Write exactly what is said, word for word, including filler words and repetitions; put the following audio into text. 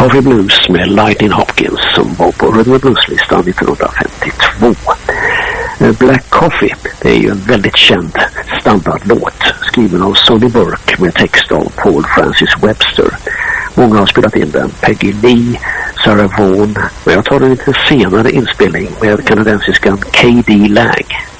Coffee Blues med Lightning Hopkins som var på Rhythm and Blues-listan nittonhundrafemtiotvå. Black Coffee, det är ju en väldigt känd standardlåt skriven av Sonny Burke med text av Paul Francis Webster. Många har spelat in den, Peggy Lee, Sarah Vaughan, men jag tar en lite senare inspelning med kanadensiskan K D Lang.